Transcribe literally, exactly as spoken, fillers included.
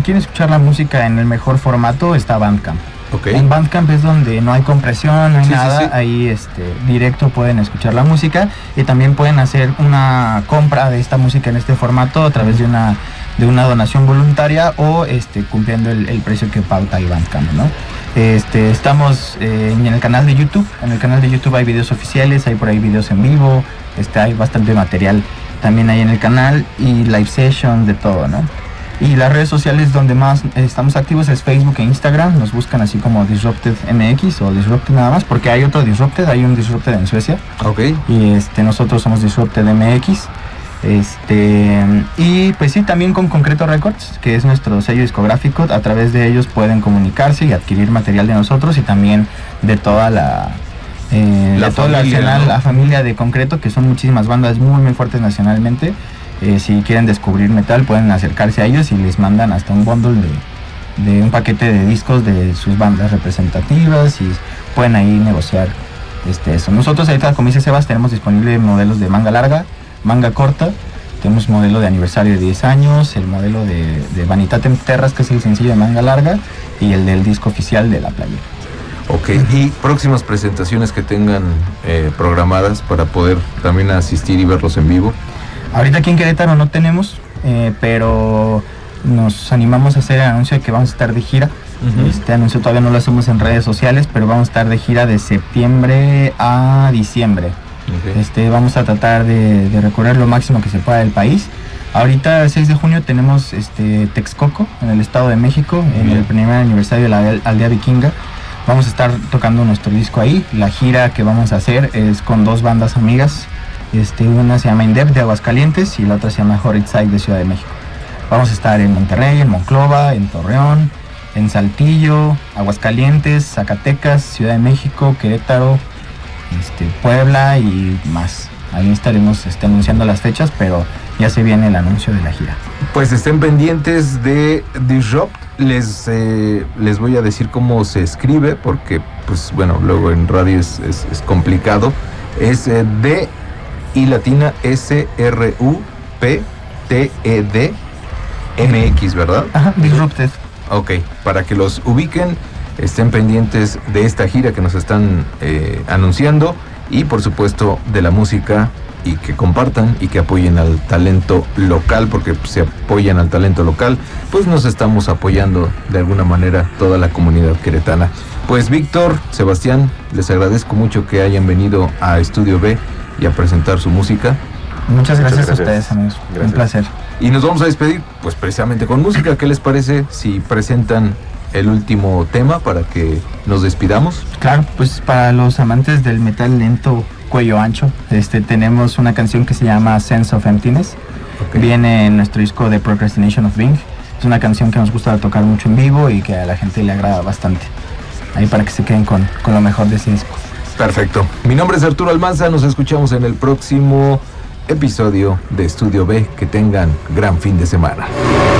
quieren escuchar la música en el mejor formato, está Bandcamp. Okay. En Bandcamp es donde no hay compresión, no hay sí, nada, sí, sí. ahí este, directo pueden escuchar la música y también pueden hacer una compra de esta música en este formato a través de una, de una donación voluntaria o este, cumpliendo el, el precio que pauta el Bandcamp, ¿no? Este, estamos eh, en el canal de YouTube, en el canal de YouTube hay videos oficiales, hay por ahí videos en vivo, este, hay bastante material también ahí en el canal y live sessions de todo, ¿no? Y las redes sociales donde más estamos activos es Facebook e Instagram, nos buscan así como Disrupted M X o Disrupted nada más, porque hay otro Disrupted, hay un Disrupted en Suecia. Ok. Y este, nosotros somos Disrupted M X. Este, y pues sí, también con Concreto Records, que es nuestro sello discográfico, a través de ellos pueden comunicarse y adquirir material de nosotros y también de toda la... Eh, la de todo el familia, arsenal, ¿no? La familia de Concreto, que son muchísimas bandas muy muy fuertes nacionalmente. Eh, si quieren descubrir metal pueden acercarse a ellos y les mandan hasta un bundle de, de un paquete de discos de sus bandas representativas y pueden ahí negociar este, eso. Nosotros ahorita, como dice Sebas, tenemos disponible modelos de manga larga, manga corta, tenemos modelo de aniversario de diez años, el modelo de, de Vanitatem Terras, que es el sencillo de manga larga, y el del disco oficial de la playera. Ok, y próximas presentaciones que tengan eh, programadas para poder también asistir y verlos en vivo. Ahorita aquí en Querétaro no tenemos, eh, pero nos animamos a hacer el anuncio de que vamos a estar de gira. Uh-huh. Este anuncio todavía no lo hacemos en redes sociales, pero vamos a estar de gira de septiembre a diciembre. Okay. Este, vamos a tratar de, de recorrer lo máximo que se pueda del país. Ahorita el seis de junio tenemos este, Texcoco en el Estado de México, en Bien. el primer aniversario de la Aldea Vikinga. Vamos a estar tocando nuestro disco ahí. La gira que vamos a hacer es con dos bandas amigas. Este, una se llama Indep de Aguascalientes y la otra se llama Horrid Side de Ciudad de México. Vamos a estar en Monterrey, en Monclova, en Torreón, en Saltillo, Aguascalientes, Zacatecas, Ciudad de México, Querétaro, este, Puebla y más. Ahí estaremos este, anunciando las fechas, pero ya se viene el anuncio de la gira. Pues estén pendientes de Disrupt. Les, eh, les voy a decir cómo se escribe, porque pues bueno, luego en radio es, es, es complicado. Es eh, D y latina S R U P T E D M X, ¿verdad? Ajá, Disrupted. Ok, para que los ubiquen, estén pendientes de esta gira que nos están eh, anunciando y por supuesto de la música, y que compartan y que apoyen al talento local, porque pues, si apoyan al talento local, pues nos estamos apoyando de alguna manera toda la comunidad queretana. Pues Víctor, Sebastián, les agradezco mucho que hayan venido a Estudio B y a presentar su música. Muchas gracias, Muchas gracias. a ustedes, amigos. Gracias. Un placer. Y nos vamos a despedir, pues precisamente con música. ¿Qué les parece si presentan el último tema para que nos despidamos? Claro, pues para los amantes del metal lento cuello ancho, este, tenemos una canción que se llama Sense of Emptiness. Okay. Viene en nuestro disco de Procrastination of Being. Es una canción que nos gusta tocar mucho en vivo y que a la gente le agrada bastante. Ahí para que se queden con, con lo mejor de ese disco. Perfecto. Mi nombre es Arturo Almanza. Nos escuchamos en el próximo episodio de Estudio B. Que tengan gran fin de semana.